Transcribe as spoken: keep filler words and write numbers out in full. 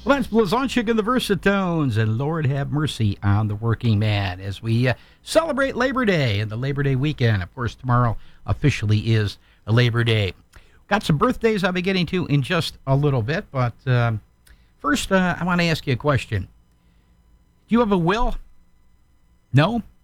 Well, that's Blazonczyk and the Versatones, and Lord have mercy on the working man as we uh, celebrate Labor Day and the Labor Day weekend. Of course, tomorrow officially is a Labor Day. Got some birthdays I'll be getting to in just a little bit, but um, first uh, I want to ask you a question. Do you have a will? No?